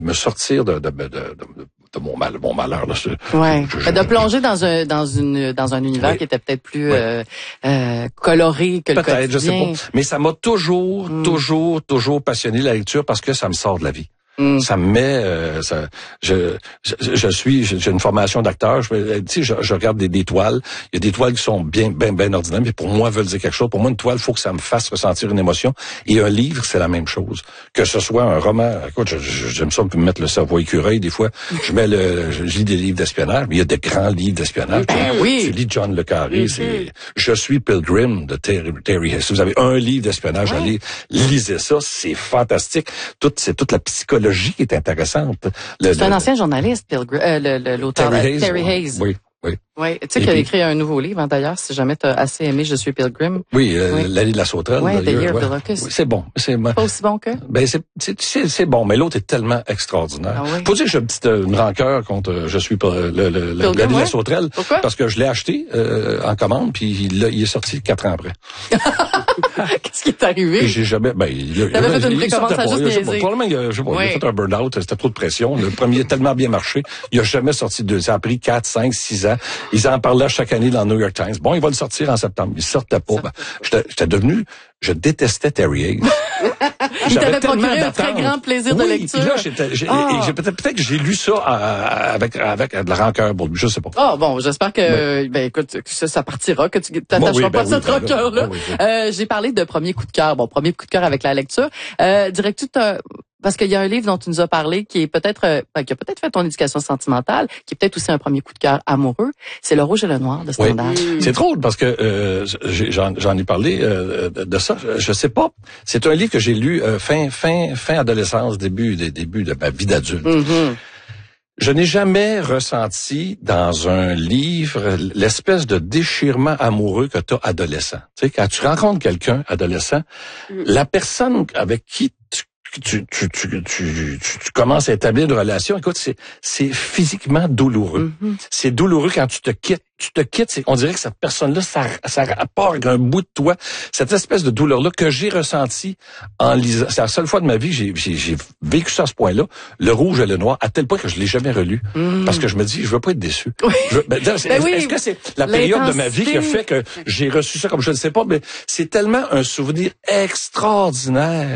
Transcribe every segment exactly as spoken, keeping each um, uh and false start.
me sortir de, de, de, de, de mon mal, mon malheur. Là. Ouais. Je, je, de plonger dans un dans une dans un univers oui. qui était peut-être plus oui. euh, euh, coloré que le quotidien. Peut-être, je sais pas. Mais ça m'a toujours, mm. toujours, toujours passionné la lecture parce que ça me sort de la vie. Mm. Ça me met, euh, ça, je, je, je suis, j'ai une formation d'acteur. Je, tu sais, je, je regarde des, des toiles. Il y a des toiles qui sont bien, bien, bien ordinaires, mais pour moi, veulent dire quelque chose. Pour moi, une toile, il faut que ça me fasse ressentir une émotion. Et un livre, c'est la même chose. Que ce soit un roman, écoute, je, je, j'aime ça me mettre le cerveau écureuil. Des fois, je mets le, je lis des livres d'espionnage, mais il y a de grands livres d'espionnage. Ben oui. Tu lis John le Carré, mm-hmm. c'est Je suis Pilgrim de Terry, Terry Hayes. Si vous avez un livre d'espionnage, ouais. allez, lisez ça, c'est fantastique. Tout, c'est toute la psychologie qui est intéressante. Le, c'est un le, ancien journaliste, Pilgrim, euh, le, le, l'auteur Terry Hayes. Terry Hayes. Oui, oui. Oui, tu sais qu'il a écrit un nouveau livre, hein, d'ailleurs, si jamais tu as assez aimé Je suis Pilgrim. Oui, euh, oui. L'allée de la sauterelle. Oui, The Year of the ouais. Locust. Oui, c'est bon. C'est pas aussi bon que? Ben, c'est, c'est, c'est, c'est bon, mais l'autre est tellement extraordinaire. Ah oui. Faut dire que j'ai une petite, une rancœur contre euh, Je suis le, le, le, L'allée ouais. de la sauterelle. Pourquoi? Parce que je l'ai acheté, euh, en commande, puis il, il est sorti quatre ans après. Qu'est-ce qui est arrivé? Et j'ai jamais, ben, il, T'avais il, fait une il, précommande, ça a juste niaisé. Probablement, il a, je sais pas, oui. il a fait un burn-out, c'était trop de pression. Le premier a tellement bien marché. Il a jamais sorti de, ça a pris quatre, cinq, six ans. Ils en parlaient chaque année dans le New York Times. Bon, il va le sortir en septembre. Il sortait pas. Ben, j'étais, j'étais devenu, je détestais Terry Hayes. Il t'avait procuré un très grand plaisir oui, de lecture. Puis là, j'étais, j'ai, oh. j'ai, peut-être, peut-être que j'ai lu ça euh, avec, avec de la rancœur pour lui. Je sais pas. Oh, bon, j'espère que, oui. ben, écoute, que ça, ça partira, que tu t'attacheras oui, ben, pas à oui, cette ben, rancœur-là. Ben, oui, oui. Euh, j'ai parlé de premier coup de cœur. Bon, premier coup de cœur avec la lecture. Euh, dirais-tu t'as, parce qu'il y a un livre dont tu nous as parlé qui est peut-être, euh, qui a peut-être fait ton éducation sentimentale, qui est peut-être aussi un premier coup de cœur amoureux. C'est Le Rouge et le Noir de Stendhal. Oui. C'est drôle parce que euh, j'en, j'en ai parlé euh, de ça. Je sais pas. C'est un livre que j'ai lu euh, fin, fin, fin adolescence, début, début de ma vie d'adulte. Mm-hmm. Je n'ai jamais ressenti dans un livre l'espèce de déchirement amoureux que tu as adolescent. Tu sais, quand tu rencontres quelqu'un adolescent, mm. la personne avec qui tu Tu, tu, tu, tu, tu, tu commences à établir une relation. Écoute, c'est, c'est physiquement douloureux. Mm-hmm. C'est douloureux quand tu te quittes. Tu te quittes, c'est, on dirait que cette personne-là, ça, ça part avec un bout de toi. Cette espèce de douleur-là que j'ai ressentie en lisant. C'est la seule fois de ma vie que j'ai, j'ai, j'ai vécu ça à ce point-là. Le Rouge et le Noir, à tel point que je l'ai jamais relu. Mm. Parce que je me dis, je veux pas être déçu. Oui. Je, ben, ben, est, oui. Est-ce que c'est la période de ma vie qui a fait que j'ai reçu ça comme je ne sais pas, mais c'est tellement un souvenir extraordinaire.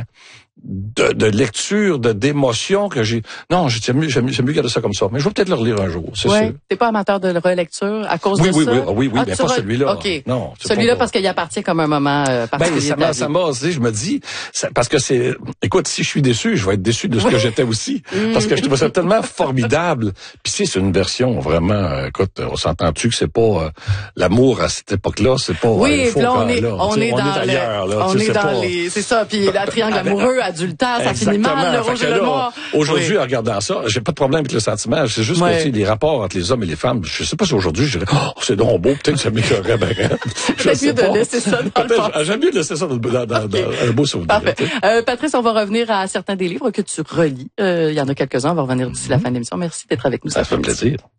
De, de lecture, de d'émotion que j'ai. Non, j'aime mieux, j'aime, j'aime mieux garder ça comme ça. Mais je vais peut-être le relire un jour, c'est ouais. sûr. T'es pas amateur de relecture à cause oui, de oui, ça? Oui, oui, oui, oui, ah, mais pas re... celui-là. OK. Non. Celui-là pas... parce qu'il appartient comme un moment euh, particulier. Ben, ça m'a, ça m'a, je me dis, ça, parce que c'est, écoute, si je suis déçu, je vais être déçu de ce que j'étais aussi. Parce que je trouve ça tellement formidable. Puis si c'est une version vraiment, écoute, on s'entend-tu que c'est pas, euh, l'amour à cette époque-là, c'est pas, oui, euh, puis là, on est, là, on est dans ailleurs, là. On est dans les, c'est ça, puis la triangle amoureux, adultère, ça finit mal, le Rouge et le Noir. Aujourd'hui, oui. en regardant ça, j'ai pas de problème avec le sentiment. C'est juste ouais. que, tu sais, les rapports entre les hommes et les femmes, je sais pas si aujourd'hui, je dirais, oh, c'est donc beau, peut-être que ça m'écœurerait, ben, peut-être mieux de laisser ça dans le passé. J'aime mieux de laisser ça dans, dans, dans, okay. dans un beau souvenir. Parfait. Euh, Patrice, on va revenir à certains des livres que tu relis. Euh, il y en a quelques-uns, on va revenir d'ici la fin de l'émission. Merci d'être avec nous. Ça fait plaisir.